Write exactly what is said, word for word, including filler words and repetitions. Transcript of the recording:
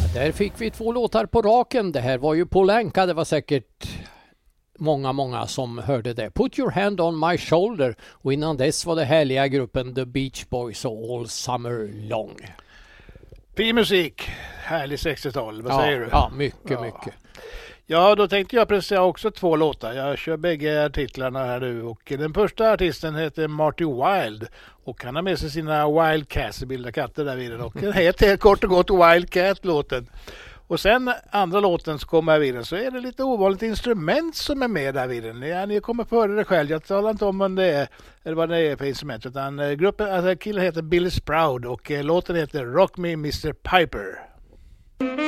Där fick vi två låtar på raken. Det här var ju Paul Anka. Det var säkert många, många som hörde det. Put your hand on my shoulder. Och innan dess var det härliga gruppen The Beach Boys och All Summer Long. Fin musik. Härlig sextiotal. Vad ja, säger du? Ja, mycket, ja. mycket. Ja, då tänkte jag presentera också två låtar. Jag kör bägge artiklarna här nu. Och den första artisten heter Marty Wilde. Och han har med sig sina Wildcats, bilda katter där vid den. Och den heter helt kort och gott Wildcat-låten. Och sen andra låten som kommer här vid den så är det lite ovanligt instrument som är med där vid den. Ja, ni kommer före det själv. Jag talar inte om vad det är eller vad det är för instrument. Utan gruppen, alltså killen heter Billy Sproud och låten heter Rock Me mister Piper.